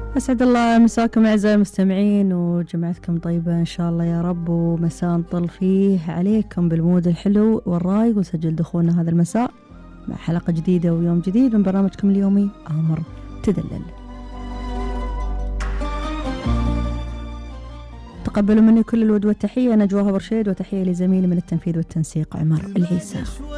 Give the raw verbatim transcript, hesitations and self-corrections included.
أسعد الله مساكم أعزائي المستمعين وجمعتكم طيبة إن شاء الله يا رب، ومساء نطل فيه عليكم بالمود الحلو والرايق، ونسجل دخولنا هذا المساء مع حلقة جديدة ويوم جديد من برنامجكم اليومي آمر تدلل. تقبلوا مني كل الود والتحية، نجوى برشيد، وتحية لزميلي من التنفيذ والتنسيق عمر العيسى.